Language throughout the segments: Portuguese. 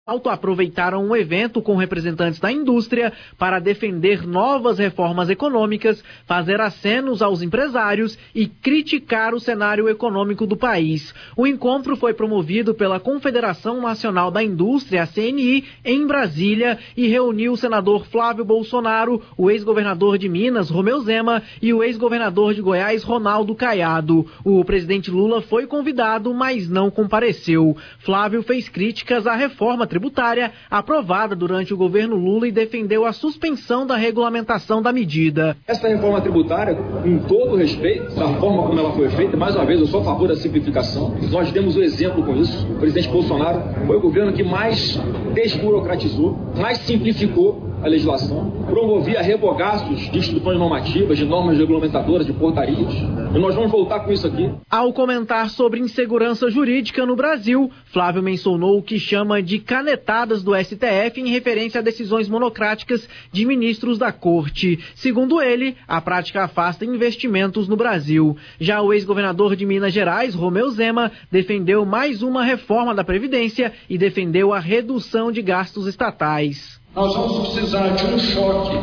Aproveitaram um evento com representantes da indústria para defender novas reformas econômicas, fazer acenos aos empresários e criticar o cenário econômico do país. O encontro foi promovido pela Confederação Nacional da Indústria, a CNI, em Brasília, e reuniu o senador Flávio Bolsonaro, o ex-governador de Minas, Romeu Zema, e o ex-governador de Goiás, Ronaldo Caiado. O presidente Lula foi convidado, mas não compareceu. Flávio fez críticas à reforma tributária aprovada durante o governo Lula e defendeu a suspensão da regulamentação da medida. Essa reforma tributária, com todo o respeito da forma como ela foi feita, mais uma vez eu sou a favor da simplificação. Nós demos o exemplo com isso. O presidente Bolsonaro foi o governo que mais desburocratizou, mais simplificou a legislação, promovia revogaços de instruções normativas, de normas regulamentadoras, de portarias. E nós vamos voltar com isso aqui. Ao comentar sobre insegurança jurídica no Brasil, Flávio mencionou o que chama de canetadas do STF em referência a decisões monocráticas de ministros da Corte. Segundo ele, a prática afasta investimentos no Brasil. Já o ex-governador de Minas Gerais, Romeu Zema, defendeu mais uma reforma da Previdência e defendeu a redução de gastos estatais. Nós vamos precisar de um choque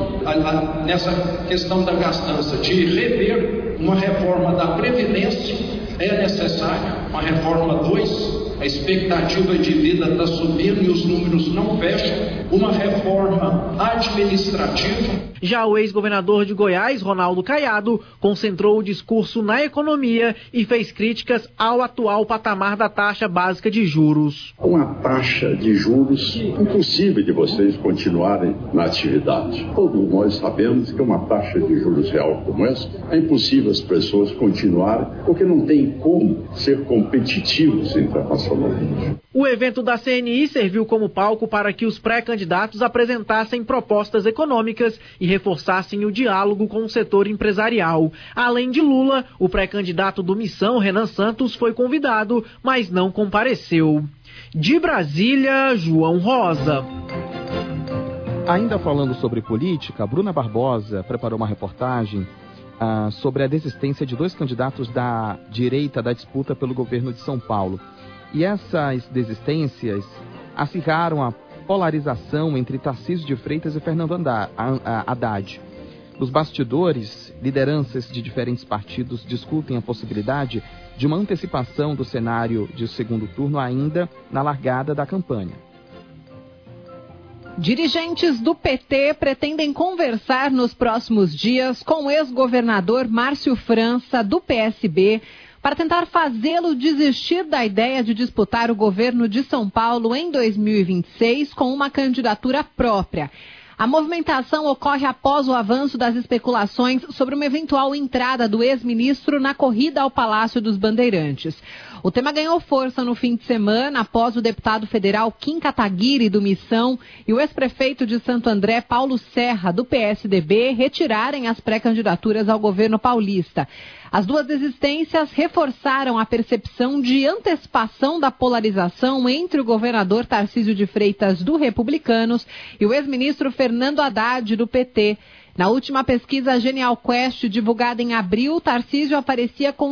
nessa questão da gastança, de rever uma reforma da Previdência, é necessária, uma reforma 2, a expectativa de vida está subindo e os números não fecham, uma reforma administrativa. Já o ex-governador de Goiás, Ronaldo Caiado, concentrou o discurso na economia e fez críticas ao atual patamar da taxa básica de juros. Uma taxa de juros impossível de vocês continuarem na atividade. Todos nós sabemos que uma taxa de juros real como essa é impossível as pessoas continuarem, porque não tem como ser competitivos internacionalmente. O evento da CNI serviu como palco para que os pré-candidatos apresentassem propostas econômicas e reforçassem o diálogo com o setor empresarial. Além de Lula, o pré-candidato do Missão, Renan Santos, foi convidado, mas não compareceu. De Brasília, João Rosa. Ainda falando sobre política, Bruna Barbosa preparou uma reportagem sobre a desistência de 2 candidatos da direita da disputa pelo governo de São Paulo. E essas desistências acirraram a polarização entre Tarcísio de Freitas e Fernando Haddad. Nos bastidores, lideranças de diferentes partidos discutem a possibilidade de uma antecipação do cenário de segundo turno ainda na largada da campanha. Dirigentes do PT pretendem conversar nos próximos dias com o ex-governador Márcio França, do PSB, para tentar fazê-lo desistir da ideia de disputar o governo de São Paulo em 2026 com uma candidatura própria. A movimentação ocorre após o avanço das especulações sobre uma eventual entrada do ex-ministro na corrida ao Palácio dos Bandeirantes. O tema ganhou força no fim de semana após o deputado federal Kim Kataguiri, do Missão, e o ex-prefeito de Santo André, Paulo Serra, do PSDB, retirarem as pré-candidaturas ao governo paulista. As duas desistências reforçaram a percepção de antecipação da polarização entre o governador Tarcísio de Freitas, do Republicanos, e o ex-ministro Fernando Haddad, do PT. Na última pesquisa Genial Quest, divulgada em abril, Tarcísio aparecia com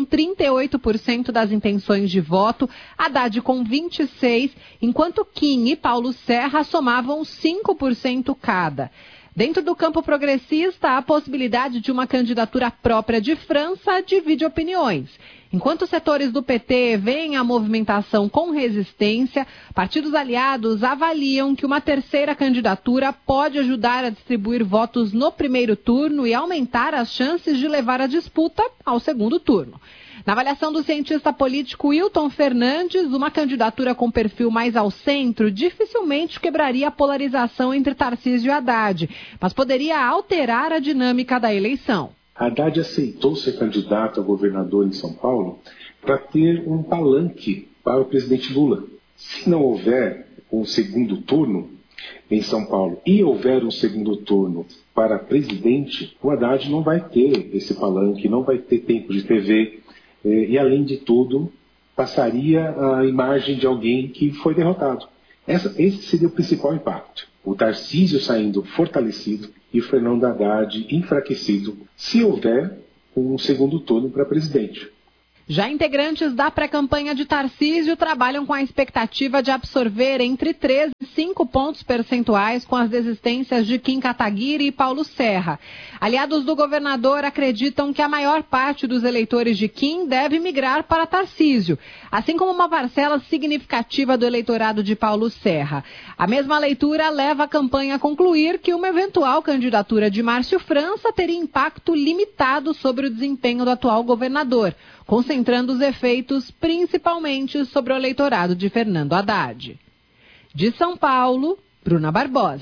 38% das intenções de voto, Haddad com 26%, enquanto Kim e Paulo Serra somavam 5% cada. Dentro do campo progressista, a possibilidade de uma candidatura própria de França divide opiniões. Enquanto setores do PT veem a movimentação com resistência, partidos aliados avaliam que uma terceira candidatura pode ajudar a distribuir votos no primeiro turno e aumentar as chances de levar a disputa ao segundo turno. Na avaliação do cientista político Wilton Fernandes, uma candidatura com perfil mais ao centro dificilmente quebraria a polarização entre Tarcísio e Haddad, mas poderia alterar a dinâmica da eleição. Haddad aceitou ser candidato a governador em São Paulo para ter um palanque para o presidente Lula. Se não houver um segundo turno em São Paulo e houver um segundo turno para presidente, o Haddad não vai ter esse palanque, não vai ter tempo de TV e, além de tudo, passaria a imagem de alguém que foi derrotado. Esse seria o principal impacto. O Tarcísio saindo fortalecido e o Fernando Haddad enfraquecido, se houver um segundo turno para presidente. Já integrantes da pré-campanha de Tarcísio trabalham com a expectativa de absorver entre 13 5 pontos percentuais com as desistências de Kim Kataguiri e Paulo Serra. Aliados do governador acreditam que a maior parte dos eleitores de Kim deve migrar para Tarcísio, assim como uma parcela significativa do eleitorado de Paulo Serra. A mesma leitura leva a campanha a concluir que uma eventual candidatura de Márcio França teria impacto limitado sobre o desempenho do atual governador, concentrando os efeitos principalmente sobre o eleitorado de Fernando Haddad. De São Paulo, Bruna Barbosa.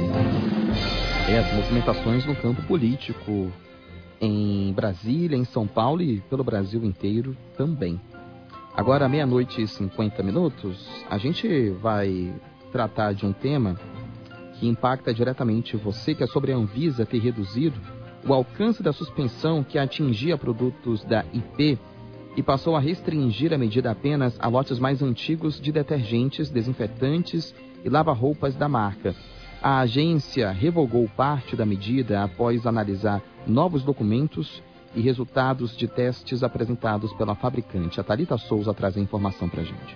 As movimentações no campo político em Brasília, em São Paulo e pelo Brasil inteiro também. Agora, 12:50, a gente vai tratar de um tema que impacta diretamente você, que é sobre a Anvisa ter reduzido o alcance da suspensão que atingia produtos da IP e passou a restringir a medida apenas a lotes mais antigos de detergentes, desinfetantes e lava-roupas da marca. A agência revogou parte da medida após analisar novos documentos e resultados de testes apresentados pela fabricante. A Thalita Souza traz a informação para a gente.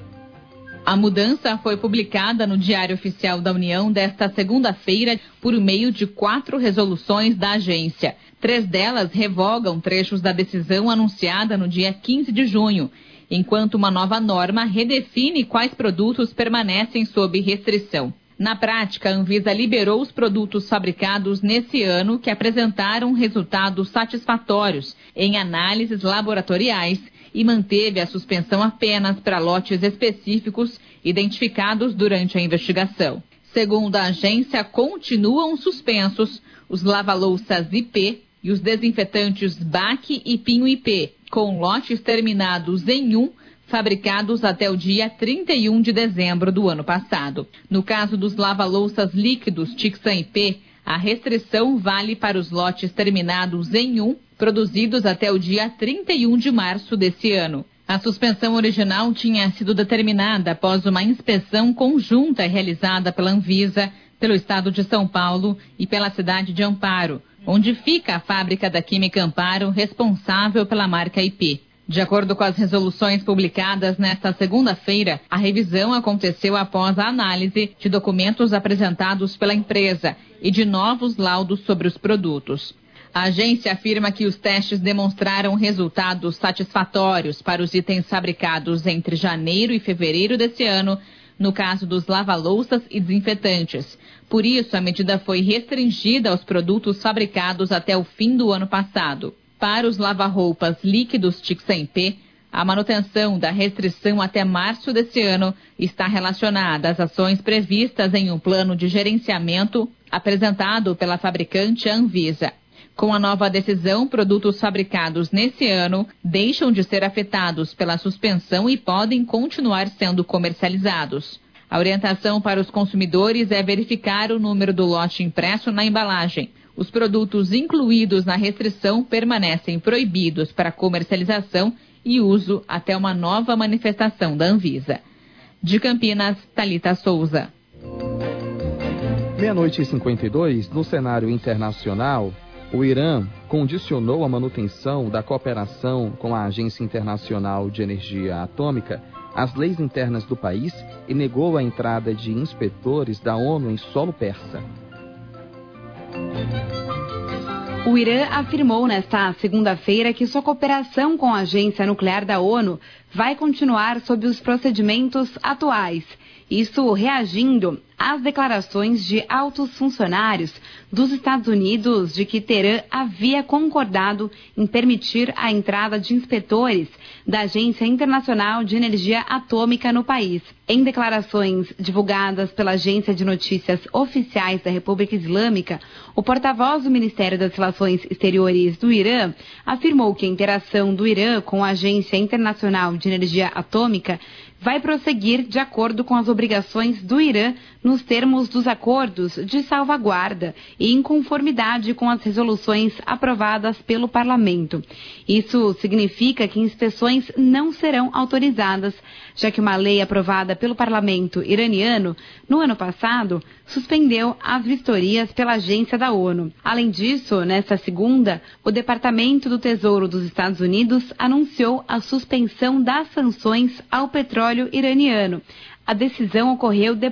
A mudança foi publicada no Diário Oficial da União desta segunda-feira por meio de 4 resoluções da agência. 3 delas revogam trechos da decisão anunciada no dia 15 de junho, enquanto uma nova norma redefine quais produtos permanecem sob restrição. Na prática, a Anvisa liberou os produtos fabricados nesse ano que apresentaram resultados satisfatórios em análises laboratoriais e manteve a suspensão apenas para lotes específicos identificados durante a investigação. Segundo a agência, continuam suspensos os lava-louças IP e os desinfetantes BAC e Pinho IP, com lotes terminados em 1, fabricados até o dia 31 de dezembro do ano passado. No caso dos lava-louças líquidos Tixan IP, a restrição vale para os lotes terminados em 1, produzidos até o dia 31 de março desse ano. A suspensão original tinha sido determinada após uma inspeção conjunta realizada pela Anvisa, pelo Estado de São Paulo e pela cidade de Amparo, onde fica a fábrica da Química Amparo responsável pela marca IP. De acordo com as resoluções publicadas nesta segunda-feira, a revisão aconteceu após a análise de documentos apresentados pela empresa e de novos laudos sobre os produtos. A agência afirma que os testes demonstraram resultados satisfatórios para os itens fabricados entre janeiro e fevereiro desse ano, no caso dos lava-louças e desinfetantes. Por isso, a medida foi restringida aos produtos fabricados até o fim do ano passado. Para os lava-roupas líquidos Tixan IP, a manutenção da restrição até março desse ano está relacionada às ações previstas em um plano de gerenciamento apresentado pela fabricante Anvisa. Com a nova decisão, produtos fabricados nesse ano deixam de ser afetados pela suspensão e podem continuar sendo comercializados. A orientação para os consumidores é verificar o número do lote impresso na embalagem. Os produtos incluídos na restrição permanecem proibidos para comercialização e uso até uma nova manifestação da Anvisa. De Campinas, Thalita Souza. 12:52, no cenário internacional, o Irã condicionou a manutenção da cooperação com a Agência Internacional de Energia Atômica às leis internas do país e negou a entrada de inspetores da ONU em solo persa. O Irã afirmou nesta segunda-feira que sua cooperação com a Agência Nuclear da ONU vai continuar sob os procedimentos atuais. Isso reagindo às declarações de altos funcionários dos Estados Unidos de que Teherã havia concordado em permitir a entrada de inspetores da Agência Internacional de Energia Atômica no país. Em declarações divulgadas pela Agência de Notícias Oficiais da República Islâmica, o porta-voz do Ministério das Relações Exteriores do Irã afirmou que a interação do Irã com a Agência Internacional de Energia Atômica vai prosseguir de acordo com as obrigações do Irã nos termos dos acordos de salvaguarda e em conformidade com as resoluções aprovadas pelo Parlamento. Isso significa que inspeções não serão autorizadas, já que uma lei aprovada pelo Parlamento iraniano no ano passado suspendeu as vistorias pela agência da ONU. Além disso, nesta segunda, o Departamento do Tesouro dos Estados Unidos anunciou a suspensão das sanções ao petróleo iraniano. A decisão ocorreu depois